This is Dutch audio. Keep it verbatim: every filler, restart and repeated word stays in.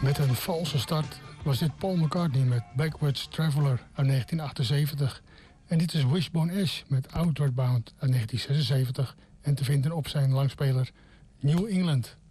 Met een valse start was dit Paul McCartney met Backwards Traveller uit negentien achtenzeventig. En dit is Wishbone Ash met Outward Bound uit negentien zesenzeventig en te vinden op zijn langspeler New England.